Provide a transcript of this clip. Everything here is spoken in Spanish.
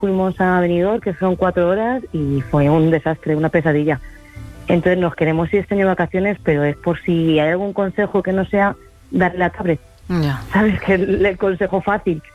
fuimos a Benidorm, que son 4 horas, y fue un desastre, una pesadilla. Entonces nos queremos ir este año de vacaciones, pero es por si hay algún consejo que no sea darle la tablet. Ya. ¿Sabes? Que el consejo fácil.